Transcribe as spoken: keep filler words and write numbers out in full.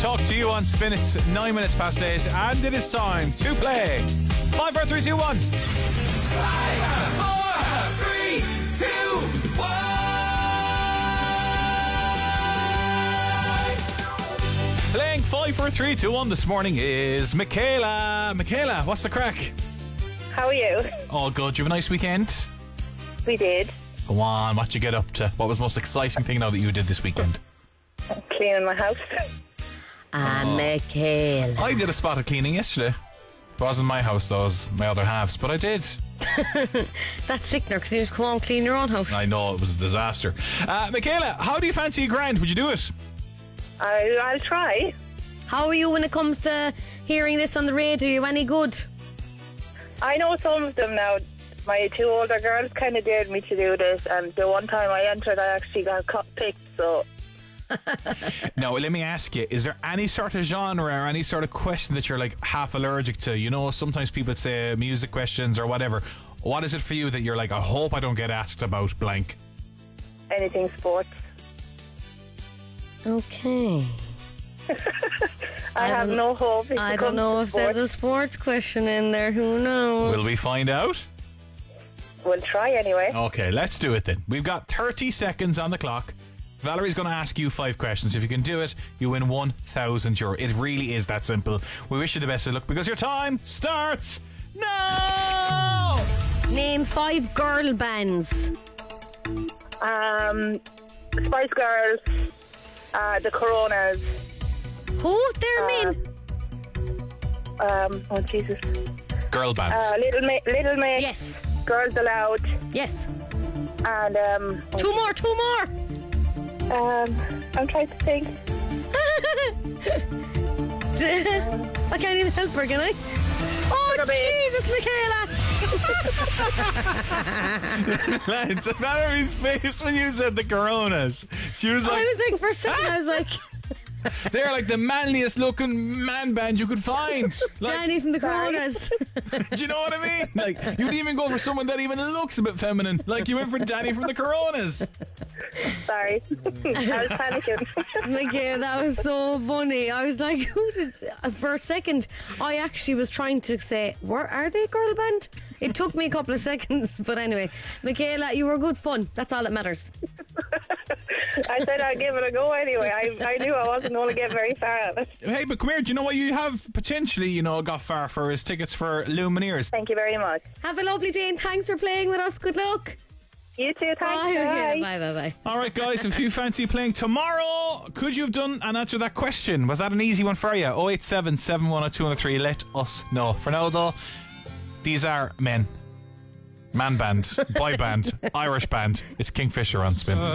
talk to you on Spin. It's nine minutes past eight, and it is time to play five, four, three, two, one. Five, four, three, two, one. Playing five, four, three, two, one this morning is Michaela. Michaela, what's the crack? How are you? All good. Did you have a nice weekend? We did. Go on, what you get up to? What was the most exciting thing now that you did this weekend? Cleaning my house. Ah, Michaela. I did a spot of cleaning yesterday. It wasn't my house, though, it was my other halves, but I did. That's sickener because you just come on and clean your own house. I know, it was a disaster. Uh, Michaela, how do you fancy a grand? Would you do it? I, I'll try. How are you when it comes to hearing this on the radio? Are you any good? I know some of them now. My two older girls kind of dared me to do this, and the one time I entered, I actually got cut picked, so... Now, let me ask you, is there any sort of genre or any sort of question that you're like half allergic to? You know, sometimes people say music questions or whatever. What is it for you that you're like, I hope I don't get asked about blank? Anything sports. Okay. I, I have no hope. If I don't know if sports. there's a sports question in there. Who knows? Will we find out? We'll try anyway. Okay, let's do it then. We've got thirty seconds on the clock. Valerie's going to ask you five questions. If you can do it, you win one thousand euro. It really is that simple. We wish you the best of luck because your time starts now! Name five girl bands. Um, Spice Girls, uh, the Coronas. Who? They're Uh, men. Um, oh Jesus. Girl bands. Uh, Little Ma- Little Mix. Yes. Girls Aloud. Yes. And um, Two more, two more. um, I'm trying to think. I can't even help her, can I? Oh, Little bit. Jesus, Michaela. Lads, Valerie's face when you said the Coronas. She was I like, was like, for a second, I was like, they're like the manliest looking man band you could find. Like, Danny from the Coronas. do you know what I mean? Like, you'd even go for someone that even looks a bit feminine. Like, you went for Danny from the Coronas. Sorry. I was panicking. Michaela, that was so funny. I was like, who did... For a second, I actually was trying to say, where are they a girl band? It took me a couple of seconds, but anyway. Michaela, you were good fun. That's all that matters. I said I'd give it a go anyway. I, I knew I wasn't going to get very far at it. Hey, but come here, do you know what you have potentially, you know, got far for is tickets for Lumineers. Thank you very much. Have a lovely day and thanks for playing with us. Good luck. You too, thanks. Bye, Michaela. Bye, bye, bye. All right, guys, if you fancy playing tomorrow, could you have done and answered that question? Was that an easy one for you? oh eight seven, seven one oh, two oh three. Let us know. For now, though, these are men. Man band, boy band, Irish band. It's Kingfisher on Spin.